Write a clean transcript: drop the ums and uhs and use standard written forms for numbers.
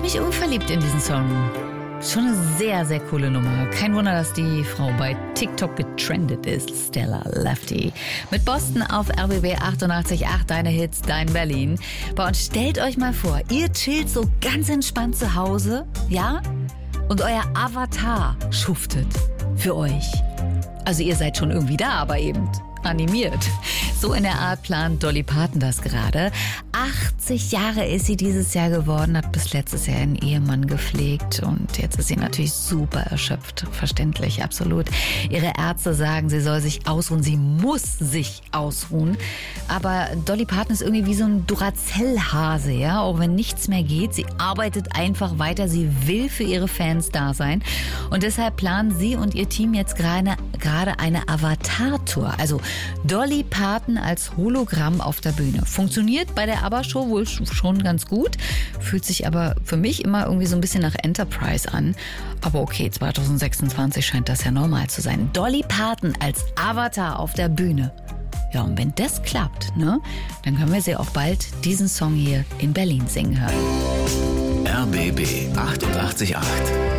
ziemlich unverliebt in diesen Song. Schon eine sehr, sehr coole Nummer. Kein Wunder, dass die Frau bei TikTok getrendet ist. Stella Lefty. Mit Boston auf RBB 88.8, deine Hits, dein Berlin. Und stellt euch mal vor, ihr chillt so ganz entspannt zu Hause, ja? Und euer Avatar schuftet für euch. Also ihr seid schon irgendwie da, aber eben animiert. So in der Art plant Dolly Parton das gerade. 80 Jahre ist sie dieses Jahr geworden, hat bis letztes Jahr einen Ehemann gepflegt und jetzt ist sie natürlich super erschöpft. Verständlich, absolut. Ihre Ärzte sagen, sie soll sich ausruhen, sie muss sich ausruhen. Aber Dolly Parton ist irgendwie wie so ein Duracell-Hase, ja, auch wenn nichts mehr geht. Sie arbeitet einfach weiter, sie will für ihre Fans da sein und deshalb planen sie und ihr Team jetzt gerade eine Avatar-Tour. Also Dolly Parton als Hologramm auf der Bühne. Funktioniert bei der ABBA-Show wohl schon ganz gut, fühlt sich aber für mich immer irgendwie so ein bisschen nach Enterprise an. Aber okay, 2026 scheint das ja normal zu sein. Dolly Parton als Avatar auf der Bühne. Ja, und wenn das klappt, ne, dann können wir sie auch bald diesen Song hier in Berlin singen hören. RBB 88.8